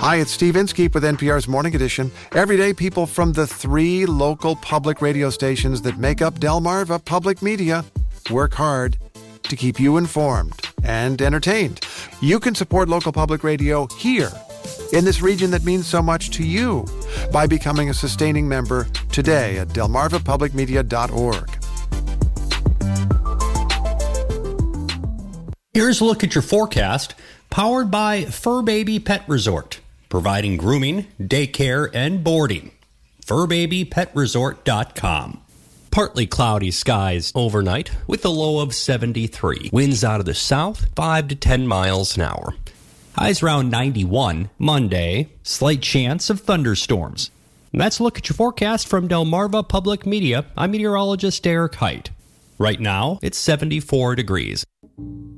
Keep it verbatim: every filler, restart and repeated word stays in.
Hi, it's Steve Inskeep with N P R's Morning Edition. Every day, people from the three local public radio stations that make up Delmarva Public Media work hard to keep you informed and entertained. You can support local public radio here in this region that means so much to you by becoming a sustaining member today at delmarva public media dot org. Here's a look at your forecast, powered by Fur Baby Pet Resort, providing grooming, daycare, and boarding. fur baby pet resort dot com. Partly cloudy skies overnight with a low of seventy-three. Winds out of the south, five to ten miles an hour. Highs around ninety-one. Monday, slight chance of thunderstorms. And that's a look at your forecast from Delmarva Public Media. I'm meteorologist Eric Height. Right now, it's seventy-four degrees.